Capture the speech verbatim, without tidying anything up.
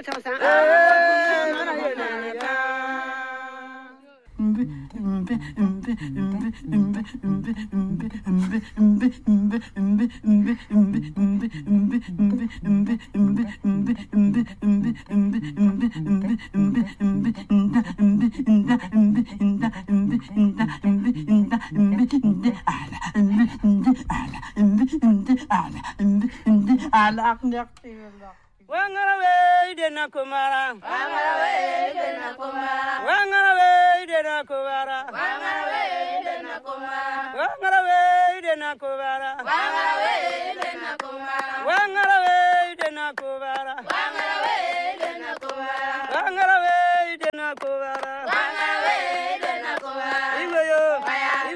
tausa Wangarawe de Nakumara, Wangarawe de Nakumara, Wangarawe de Nakumara, Wangarawe de Nakumara, Wangarawe de Nakumara, Wangarawe de Nakumara.